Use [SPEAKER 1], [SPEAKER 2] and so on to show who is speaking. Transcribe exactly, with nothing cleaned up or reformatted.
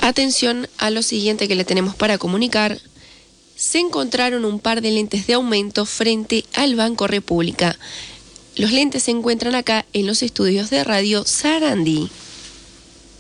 [SPEAKER 1] Atención a lo siguiente que le tenemos para comunicar. Se encontraron un par de lentes de aumento frente al Banco República. Los lentes se encuentran acá en los estudios de Radio Sarandí.